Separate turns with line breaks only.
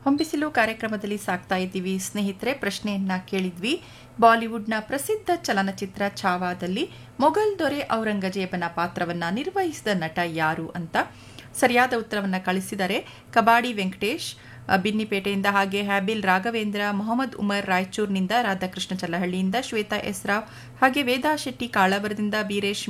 ಹೊಂಬಿಸಿಲು ಕಾರ್ಯಕ್ರಮದಲ್ಲಿ ಸಾಕ್ತಾ ಇದ್ದೀವಿ ಸ್ನೇಹಿತರೆ. ಪ್ರಶ್ನೆಯನ್ನ ಕೇಳಿದ್ವಿ, ಬಾಲಿವುಡ್ನ ಪ್ರಸಿದ್ಧ ಚಲನಚಿತ್ರ ಛಾವಾದಲ್ಲಿ ಮೊಘಲ್ ದೊರೆ ಔರಂಗಜೇಬನ ಪಾತ್ರವನ್ನ ನಿರ್ವಹಿಸಿದ ನಟ ಯಾರು ಅಂತ ಸರಿಯಾದ ಉತ್ತರವನ್ನ ಕಳಿಸಿದರೆ ಕಬಾಡಿ ವೆಂಕಟೇಶ್ ಬಿನ್ನಿಪೇಟೆಯಿಂದ, ಹಾಗೆ ಹ್ಯಾಬಿಲ್ ರಾಘವೇಂದ್ರ, ಮೊಹಮ್ಮದ್ ಉಮರ್ ರಾಯಚೂರಿನಿಂದ, ರಾಧಾಕೃಷ್ಣ ಚಲ್ಲಹಳ್ಳಿಯಿಂದ, ಶ್ವೇತಾ ಎಸ್ ರಾವ್, ಹಾಗೆ ವೇದಾ ಶೆಟ್ಟಿ ಕಾಳಾವರದಿಂದ, ಬೀರೇಶ್